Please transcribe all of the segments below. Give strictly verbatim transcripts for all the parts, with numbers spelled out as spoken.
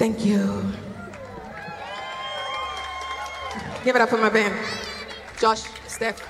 Thank you. Give it up for my band. Josh, Steph.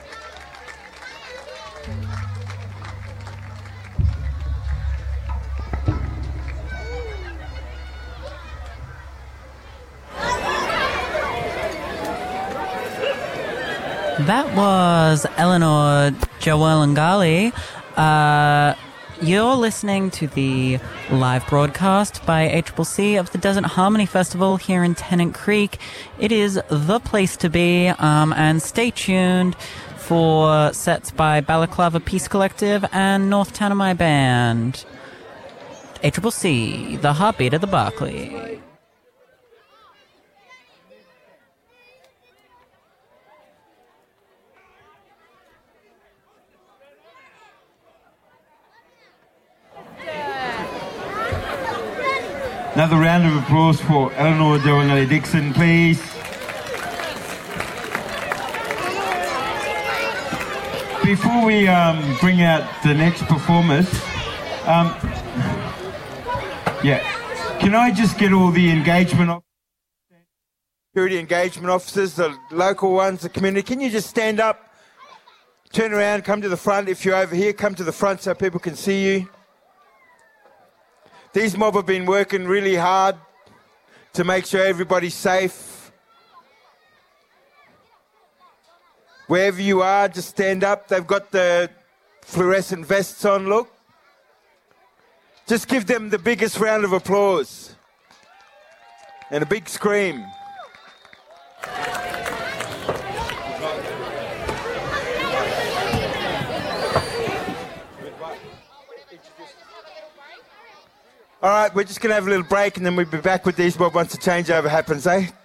That was Eleanor Joel-Ngali. Uh, you're listening to the live broadcast by A C C C of the Desert Harmony Festival here in Tennant Creek. It is the place to be, um, and stay tuned for sets by Balaclava Peace Collective and North Tanami Band. A C C C, the heartbeat of the Barclay. Another round of applause for Eleanor Joel-Ngali Dixon, please. Before we um, bring out the next performers, um, yeah, can I just get all the engagement officers, security engagement officers, the local ones, the community, can you just stand up, turn around, come to the front. If you're over here, come to the front so people can see you. These mob have been working really hard to make sure everybody's safe. Wherever you are, just stand up. They've got the fluorescent vests on, look. Just give them the biggest round of applause. And a big scream. All right, we're just going to have a little break and then we'll be back with these mob once the changeover happens, eh?